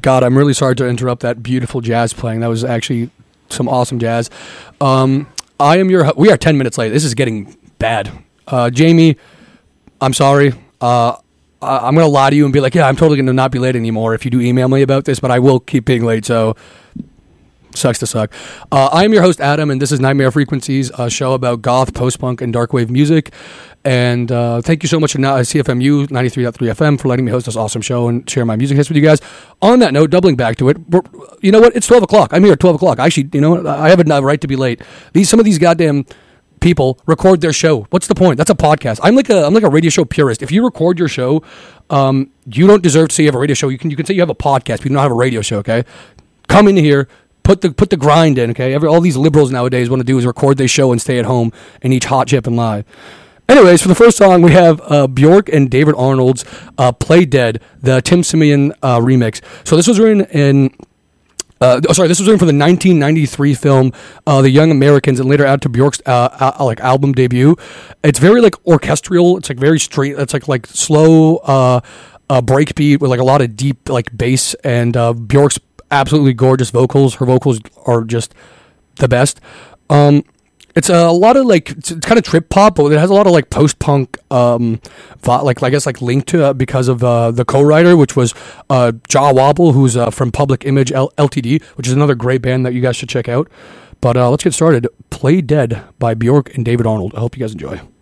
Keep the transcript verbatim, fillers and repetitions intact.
God, I'm really sorry to interrupt that beautiful jazz playing. That was actually some awesome jazz. Um, I am your... We are ten minutes late. This is getting bad. Uh, Jamie, I'm sorry. Uh, I'm going to lie to you and be like, yeah, I'm totally going to not be late anymore if you do email me about this, but I will keep being late, so... Sucks to suck. Uh, I am your host, Adam, and this is Nightmare Frequencies, a show about goth, post-punk, and darkwave music. And uh, thank you so much to C F M U ninety-three point three F M for letting me host this awesome show and share my music hits with you guys. On that note, doubling back to it, you know what? It's twelve o'clock. I'm here at twelve o'clock. Actually, you know what? I have a right to be late. These Some of these goddamn people record their show. What's the point? That's a podcast. I'm like a I'm like a radio show purist. If you record your show, um, you don't deserve to say you have a radio show. You can you can say you have a podcast, but you don't have a radio show. Okay, come in here. Put the put the grind in, okay? Every, all these liberals nowadays want to do is record their show and stay at home and eat hot chip and lie. Anyways, for the first song, we have uh, Bjork and David Arnold's uh, Play Dead, the Tim Simeon uh, remix. So this was written in... Uh, oh, sorry, this was written for the nineteen ninety-three film uh, The Young Americans, and later added to Bjork's uh, uh, like album debut. It's very like orchestral. It's like very straight. It's like like slow uh, uh, breakbeat with like a lot of deep like bass, and uh, Bjork's absolutely gorgeous vocals. Her vocals are just the best. Um, it's a lot of like it's, it's kind of trip pop, but it has a lot of like post punk, um, like I guess like linked to uh, because of uh, the co-writer, which was uh, Jaw Wobble, who's uh, from Public Image L- Ltd, which is another great band that you guys should check out. But uh, let's get started. Play Dead by Bjork and David Arnold. I hope you guys enjoy.